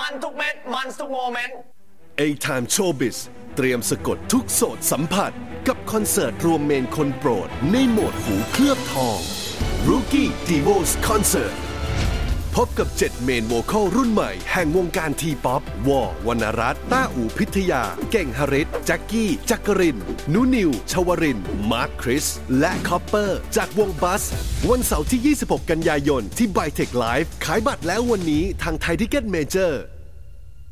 มันทุกเม็ดมันทุกโมเมนต์ A-Time Showbiz เตรียมสะกดทุกโสตสัมผัสกับคอนเสิร์ตรวมเมนคนโปรดในโหมดหูเคลือบทอง Rookie Devos Concert พบกับ7เมนโวคอลรุ่นใหม่แห่งวงการทีป๊อปวอวรรณรัตน์ต้าอู่พิทยาเก่งหฤทธิ์แจ็คกี้จักรินนุนิวชวรินทร์มาร์คคริสและคอปเปอร์จากวงบัสวันเสาร์ที่26กันยายนที่ไบเทคไลฟ์ขายบัตรแล้ววันนี้ทางไทยทิกเก็ตเมเจอร์